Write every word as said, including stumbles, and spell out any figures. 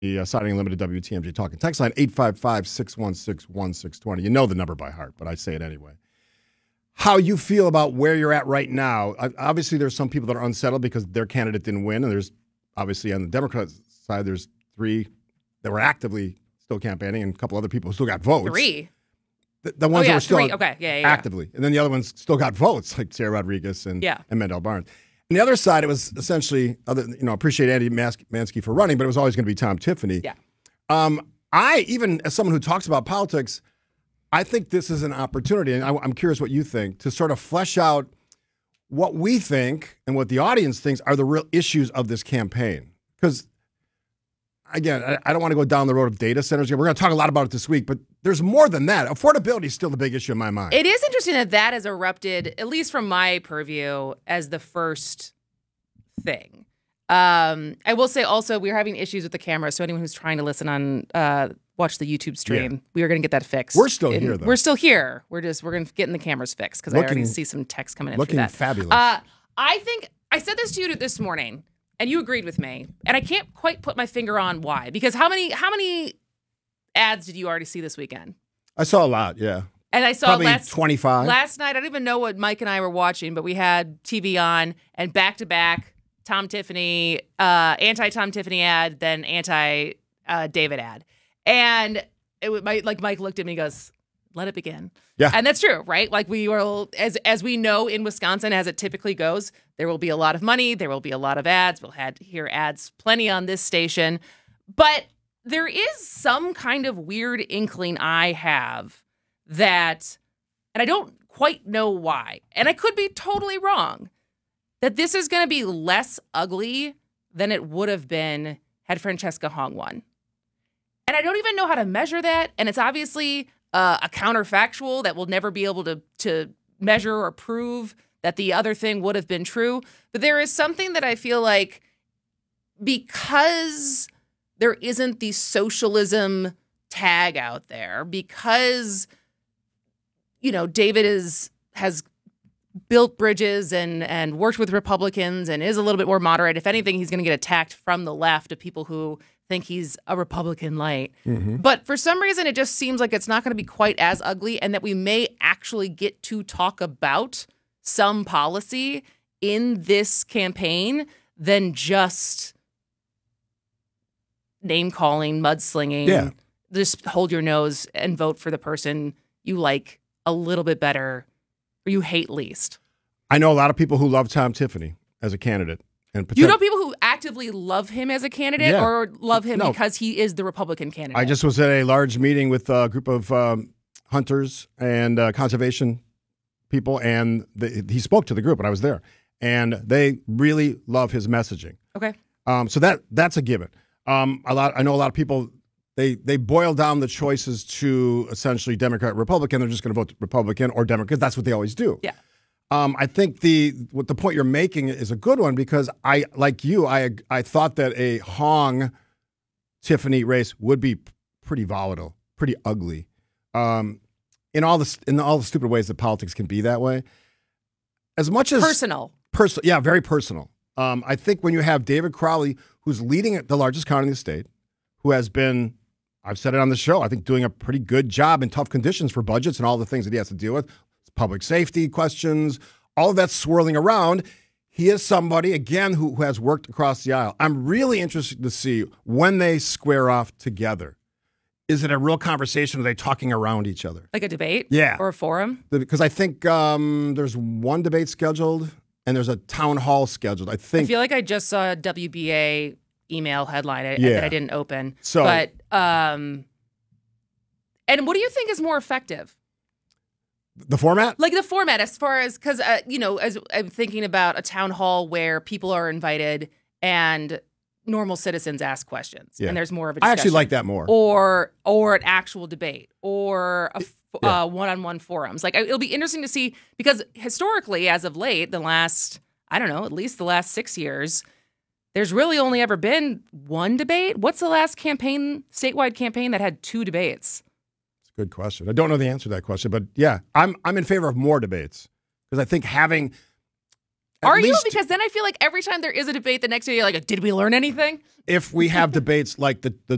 The uh, Siding Unlimited W T M J Talking text line, eight five five, six one six, one six two zero. You know the number by heart, but I say it anyway. How you feel about where you're at right now. Obviously, there's some people that are unsettled because their candidate didn't win, and there's obviously on the Democrat side, there's three that were actively still campaigning and a couple other people who still got votes. Three? The, the ones oh, yeah, that were still three. Okay. yeah, yeah, actively. Yeah. And then the other ones still got votes, like Sarah Rodriguez and, yeah. and Mendel Barnes. And the other side, it was essentially, other, you know, appreciate Andy Mansky for running, but it was always going to be Tom Tiffany. Yeah. Um, I, even as someone who talks about politics, I think this is an opportunity, and I, I'm curious what you think, to sort of flesh out what we think and what the audience thinks are the real issues of this campaign. Because, again, I, I don't want to go down the road of data centers. We're going to talk a lot about it this week, but there's more than that. Affordability is still the big issue in my mind. It is interesting that that has erupted, at least from my purview, as the first thing. Um, I will say also we are having issues with the camera, so anyone who's trying to listen on uh, watch the YouTube stream, yeah. we are going to get that fixed. We're still and here, though. We're still here. We're just we're going to get in the cameras fixed because I already see some text coming in. Looking for that. fabulous. Uh, I think I said this to you this morning, and you agreed with me, and I can't quite put my finger on why. Because how many how many ads did you already see this weekend? I saw a lot, yeah. And I saw Probably last twenty-five. Last night, I don't even know what Mike and I were watching, but we had T V on, and back to back, Tom Tiffany, uh, anti-Tom Tiffany ad, then anti-David uh, ad. And it was, my, like Mike looked at me and goes, let it begin. Yeah. And that's true, right? Like we will, as as we know in Wisconsin, as it typically goes, there will be a lot of money. There will be a lot of ads. We'll have hear ads plenty on this station. But there is some kind of weird inkling I have that, and I don't quite know why, and I could be totally wrong, that this is going to be less ugly than it would have been had Francesca Hong won. And I don't even know how to measure that, and it's obviously uh, a counterfactual that we'll never be able to, to measure or prove that the other thing would have been true. But there is something that I feel like because there isn't the socialism tag out there, because, you know, David is has built bridges and and worked with Republicans and is a little bit more moderate. If anything, he's going to get attacked from the left of people who think he's a Republican light. Mm-hmm. But for some reason, it just seems like it's not going to be quite as ugly, and that we may actually get to talk about some policy in this campaign than just name-calling, mudslinging. Yeah. Just hold your nose and vote for the person you like a little bit better or you hate least. I know a lot of people who love Tom Tiffany as a candidate. And you know people who actively love him as a candidate yeah. or love him no. because he is the Republican candidate? I just was at a large meeting with a group of um, hunters and uh, conservation people, and the, he spoke to the group, and I was there. And they really love his messaging. Okay. Um, so that that's a given. Um, a lot. I know a lot of people, they they boil down the choices to essentially Democrat, Republican. They're just going to vote Republican or Democrat. That's what they always do. Yeah. Um, I think the what the point you're making is a good one because I, like you, I I thought that a Hong Tiffany race would be pretty volatile, pretty ugly, um, in all the in all the stupid ways that politics can be that way. As much as personal, personal, yeah, very personal. Um, I think when you have David Crowley, who's leading the largest county in the state, who has been, I've said it on the show, I think doing a pretty good job in tough conditions for budgets and all the things that he has to deal with. Public safety questions, all of that swirling around. He is somebody, again, who, who has worked across the aisle. I'm really interested to see when they square off together. Is it a real conversation? Or are they talking around each other? Like a debate? Yeah. Or a forum? Because I think um, there's one debate scheduled and there's a town hall scheduled. I think. I feel like I just saw a W B A email headline I, yeah. that I didn't open. So, but, um, and what do you think is more effective? The format? Like the format as far as, because, uh, you know, as I'm thinking about a town hall where people are invited and normal citizens ask questions yeah. and there's more of a discussion. I actually like that more. Or, or an actual debate or a yeah. uh, one-on-one forums. Like it'll be interesting to see because historically, as of late, the last, I don't know, at least the last six years, there's really only ever been one debate. What's the last campaign, statewide campaign that had two debates? Good question. I don't know the answer to that question, but yeah, I'm I'm in favor of more debates because I think having. Are you? Because then I feel like every time there is a debate, the next day you're like, did we learn anything? If we have debates like the, the